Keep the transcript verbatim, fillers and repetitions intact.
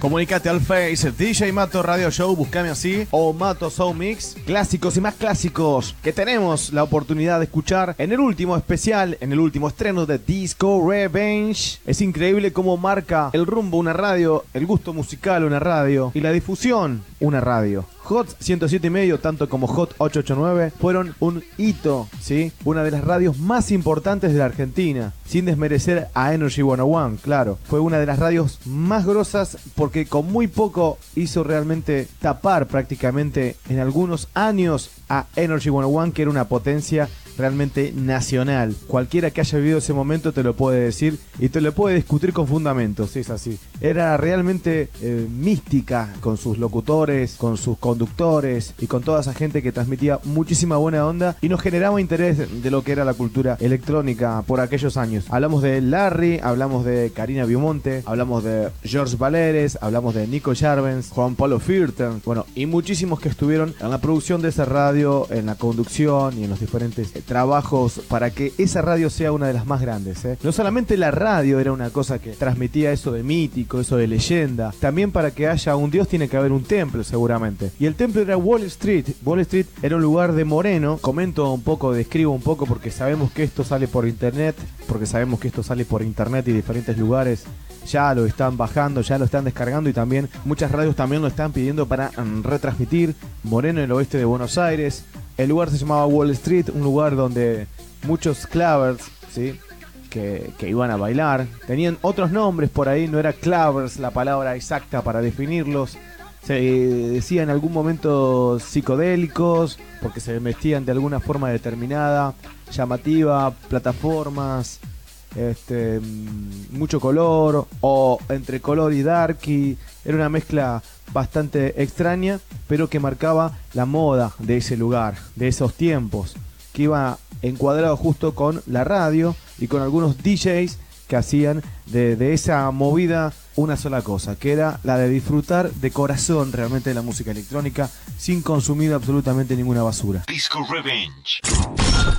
Comunicate al Face, D J Mato Radio Show, buscame así, o Mato Soul Mix, clásicos y más clásicos que tenemos la oportunidad de escuchar en el último especial, en el último estreno de Disco Revenge. Es increíble cómo marca el rumbo una radio, el gusto musical una radio y la difusión una radio. Hot ciento siete y medio, tanto como Hot ochocientos ochenta y nueve, fueron un hito, ¿sí? Una de las radios más importantes de la Argentina, sin desmerecer a Energy ciento uno, claro. Fue una de las radios más grosas porque con muy poco hizo realmente tapar prácticamente en algunos años a Energy ciento uno, que era una potencia realmente nacional. Cualquiera que haya vivido ese momento te lo puede decir y te lo puede discutir con fundamentos, es así. Era realmente eh, mística con sus locutores, con sus conductores y con toda esa gente que transmitía muchísima buena onda y nos generaba interés de lo que era la cultura electrónica por aquellos años. Hablamos de Larry, hablamos de Karina Biomonte, hablamos de George Valeres, hablamos de Nico Jarvens, Juan Pablo Firten, bueno, y muchísimos que estuvieron en la producción de esa radio, en la conducción y en los diferentes eh, trabajos para que esa radio sea una de las más grandes, ¿eh? No solamente la radio era una cosa que transmitía eso de mítico, eso de leyenda, también para que haya un dios tiene que haber un templo seguramente. Y el templo era Wall Street. Wall Street era un lugar de Moreno. Comento un poco, describo un poco porque sabemos que esto sale por internet, porque sabemos que esto sale por internet y diferentes lugares ya lo están bajando, ya lo están descargando y también muchas radios también lo están pidiendo para um, retransmitir. Moreno, en el oeste de Buenos Aires. El lugar se llamaba Wall Street, un lugar donde muchos clavers, ¿sí? que, que iban a bailar. Tenían otros nombres por ahí, no era clavers la palabra exacta para definirlos. Se decía en algún momento psicodélicos, porque se vestían de alguna forma determinada, llamativa, plataformas, este, mucho color, o entre color y darky. Era una mezcla bastante extraña, pero que marcaba la moda de ese lugar, de esos tiempos, que iba encuadrado justo con la radio y con algunos D Js que hacían de, de esa movida una sola cosa, que era la de disfrutar de corazón realmente de la música electrónica sin consumir absolutamente ninguna basura. Disco Revenge.